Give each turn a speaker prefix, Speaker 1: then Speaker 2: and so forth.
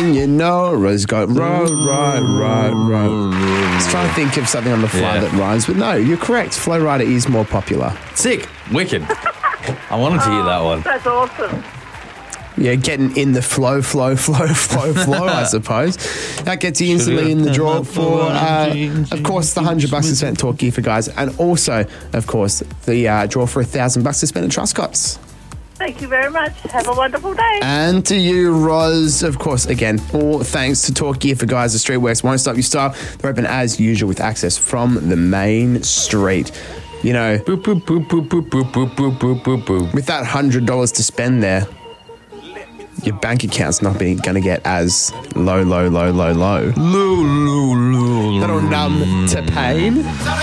Speaker 1: and you know, Rose got right. Let's try to think of something on the fly that rhymes, but no, you're correct. Flow Rider is more popular.
Speaker 2: Sick. Wicked. I wanted to hear that one.
Speaker 3: That's awesome.
Speaker 1: Yeah, getting in the flow, I suppose. That gets you instantly in the draw for, of course, the $100 to spend at Talk Gear for Guys, and also, of course, the draw for $1,000 to spend at Truscott's.
Speaker 3: Thank you very much. Have a wonderful day.
Speaker 1: And to you, Roz, of course, again, all thanks to Talk Gear for Guys. The Streetworks won't stop your style. They're open as usual with access from the main street. You know, boop, boop, boop, boop, boop, boop, boop, boop, boop, boop, boop. With that $100 to spend there, your bank account's not going to get as low. Little numb to pain.